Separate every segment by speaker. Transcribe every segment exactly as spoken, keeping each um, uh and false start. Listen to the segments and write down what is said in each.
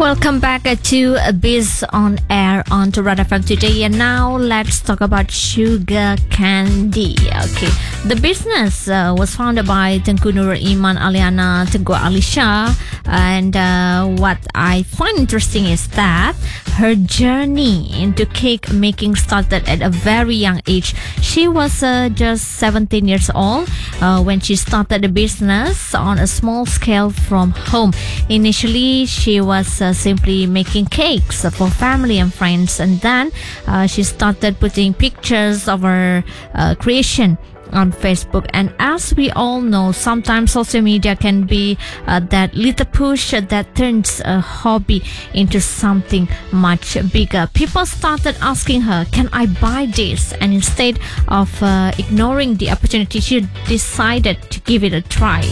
Speaker 1: Welcome back to Biz on Air on to Radar F M today, and now let's talk about sugar candy. Okay, the business uh, was founded by Tengku Nurul Iman Aliana Tengku Alisha, and uh, what I find interesting is that her journey into cake making started at a very young age. She was uh, just seventeen years old uh, when she started the business on a small scale from home. Initially, she was uh, simply making cakes for family and friends, and then uh, she started putting pictures of her uh, creation on Facebook. And as we all know, sometimes social media can be uh, that little push that turns a hobby into something much bigger. People started asking her, can I buy this? And instead of uh, ignoring the opportunity, she decided to give it a try.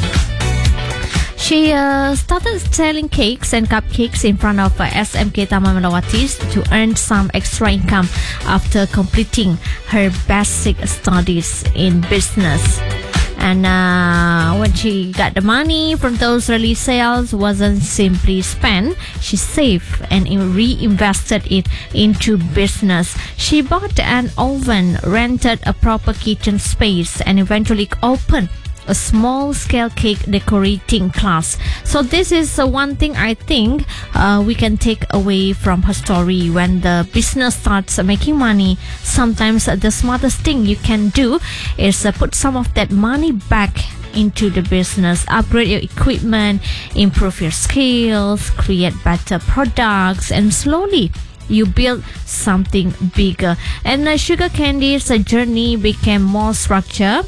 Speaker 1: She uh, started selling cakes and cupcakes in front of uh, S M K Taman Melawati to earn some extra income after completing her basic studies in business. And uh, when she got the money from those early sales, wasn't simply spent. She saved and reinvested it into business. She bought an oven, rented a proper kitchen space, and eventually opened a small-scale cake decorating class. So this is uh, one thing I think uh, we can take away from her story. When the business starts uh, making money, sometimes uh, the smartest thing you can do is uh, put some of that money back into the business, upgrade your equipment, improve your skills, create better products, and slowly you build something bigger. And uh, Sugar Candy's uh, journey became more structured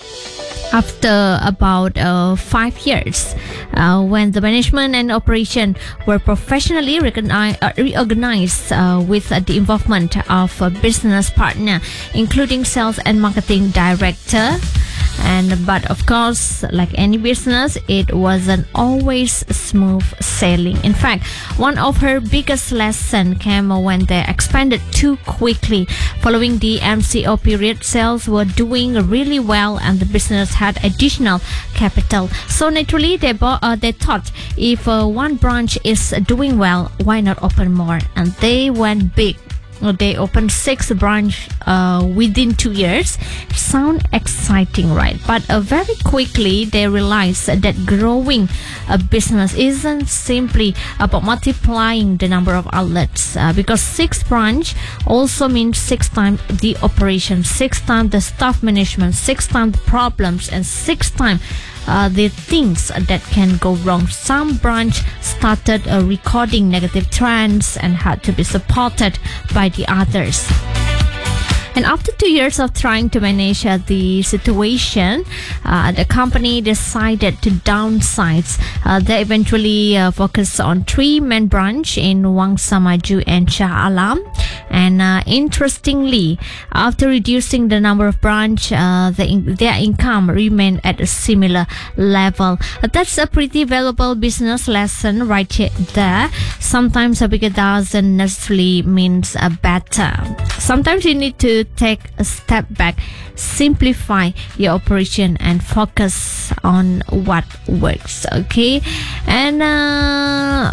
Speaker 1: after about uh, five years, uh, when the management and operation were professionally recogni- uh, reorganized uh, with uh, the involvement of a business partner, including sales and marketing director. And but of course, like any business, it wasn't always smooth sailing. In fact, one of her biggest lessons came when they expanded too quickly. Following the M C O period, sales were doing really well and the business had additional capital. So naturally, they bought, uh, they thought, if uh, one branch is doing well, why not open more? And they went big. They opened six branches uh, within two years. Sound exciting, right? But uh, very quickly they realized that growing a business isn't simply about multiplying the number of outlets, uh, because six branch also means six times the operation, six times the staff management, six times the problems, and six times Uh, the things that can go wrong. Some branch started uh, recording negative trends and had to be supported by the others. And after two years of trying to manage uh, the situation, uh, the company decided to downsize. Uh, they eventually uh, focused on three main branches in Wangsa Maju and Shah Alam. And uh, interestingly, after reducing the number of branch, uh, the in- their income remained at a similar level. Uh, that's a pretty valuable business lesson right there. Sometimes a bigger doesn't necessarily means a better. Sometimes you need to take a step back, simplify your operation, and focus on what works. Okay, and uh,